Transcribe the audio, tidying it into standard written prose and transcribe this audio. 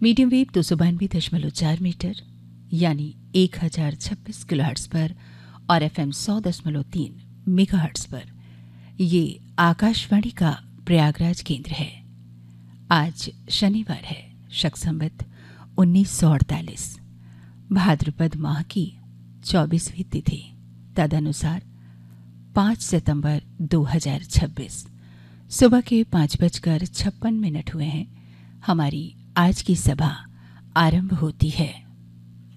Medium wave 292.4 metre यानी 1026 kilohertz पर और FM 100.3 मेगाहर्ट्ज़ पर ये आकाशवाणी का प्रयागराज केंद्र है। आज शनिवार है, शक संवत 1948, भाद्रपद माह की 24वीं तिथि, तदनुसार 5 सितंबर 2026। सुबह के 5:56 हुए हैं। हमारी आज की सभा आरंभ होती है।